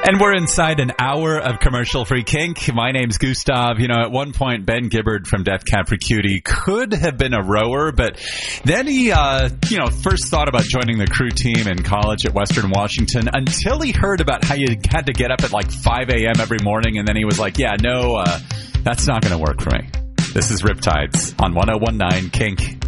And we're inside an hour of commercial-free kink. My name's Gustav. You know, at one point, Ben Gibbard from Death Cab for Cutie could have been a rower, but then he, first thought about joining the crew team in college at Western Washington until he heard about how you had to get up at like 5 a.m. every morning, and then he was like, that's not going to work for me. This is Riptides on 101.9 Kink.